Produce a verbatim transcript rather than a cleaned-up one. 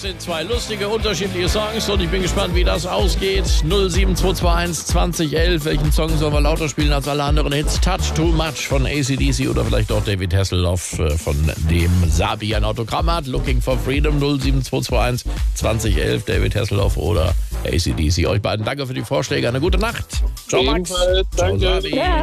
sind zwei lustige, unterschiedliche Songs und ich bin gespannt, wie das ausgeht. null sieben zwei zwei eins zwanzig elf. Welchen Song sollen wir lauter spielen als alle anderen Hits? Touch Too Much von A C D C oder vielleicht auch David Hasselhoff von dem Sabi ein Autogramm hat. Looking for Freedom null sieben zwei zwei eins zwanzig elf. David Hasselhoff oder A C D C. Euch beiden danke für die Vorschläge. Eine gute Nacht. Ciao Max. Ebenfalls, danke. Ciao Sabi.